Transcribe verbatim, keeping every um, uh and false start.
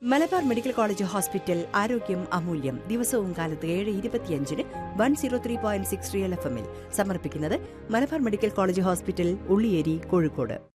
Malabar medical college hospital ആരോഗ്യം അമൂല്യം ദിവസവും കാലത്ത് ഏഴ് ഇരുപത്തിയഞ്ചിന് one zero three point six real F എമ്മിൽ സമർപ്പിക്കുന്നത് Malabar medical college hospital Ulliyeri Kozhikode.